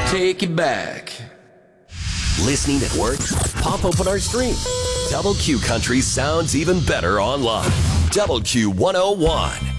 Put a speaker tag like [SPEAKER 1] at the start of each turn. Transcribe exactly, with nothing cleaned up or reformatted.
[SPEAKER 1] take it back.
[SPEAKER 2] Listening at work? Pop open our stream. Double Q Country sounds even better online. Double Q one oh one.